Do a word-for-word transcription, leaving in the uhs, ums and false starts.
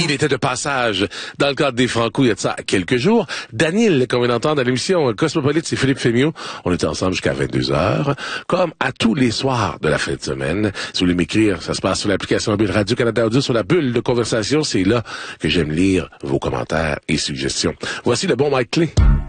Il était de passage dans le cadre des Franco il y a de ça quelques jours. Daniel, comme on entend dans l'émission Cosmopolite, c'est Philippe Fémiot. On était ensemble jusqu'à vingt-deux heures, comme à tous les soirs de la fin de semaine. Si vous voulez m'écrire, ça se passe sur l'application mobile Radio-Canada Audio, sur la bulle de conversation. C'est là que j'aime lire vos commentaires et suggestions. Voici le bon Mike Clé.